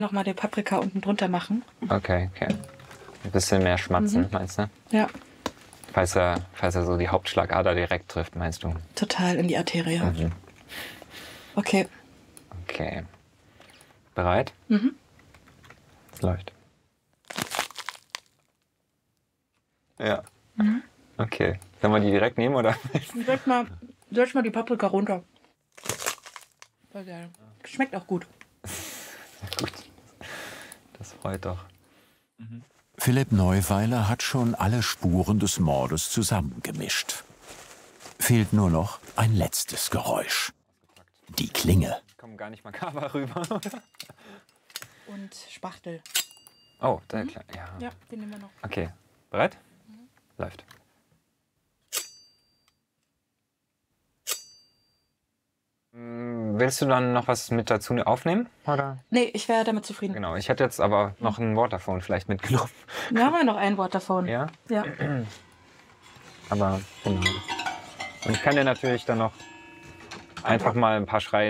Nochmal die Paprika unten drunter machen. Okay, okay. Ein bisschen mehr schmatzen, meinst du? Ja. Falls er so die Hauptschlagader direkt trifft, meinst du? Total in die Arterie. Mhm. Okay. Okay. Bereit? Mhm. Es läuft. Ja. Okay. Sollen wir die direkt nehmen, oder? Soll mal die Paprika runter. Voll geil. Schmeckt auch gut. Gut. Das freut doch. Philipp Neuweiler hat schon alle Spuren des Mordes zusammengemischt. Fehlt nur noch ein letztes Geräusch. Die Klinge. Kommen gar nicht makaber rüber, oder? Und Spachtel. Oh, der klar. Ja. Ja, den nehmen wir noch. Okay. Bereit? Läuft. Willst du dann noch was mit dazu aufnehmen? Oder? Nee, ich wäre damit zufrieden. Genau, ich hätte jetzt aber noch ein Waterphone vielleicht mitgenommen. Wir haben ja noch ein Waterphone. Ja? Ja. Aber genau. Und ich kann dir natürlich dann noch einfach mal ein paar Schreie